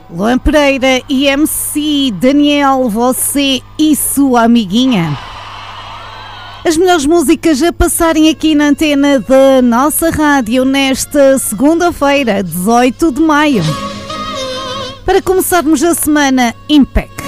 Luan Pereira e MC Daniel, você e sua amiguinha. As melhores músicas a passarem aqui na antena da nossa rádio nesta segunda-feira, 18 de maio. Para começarmos a semana impec.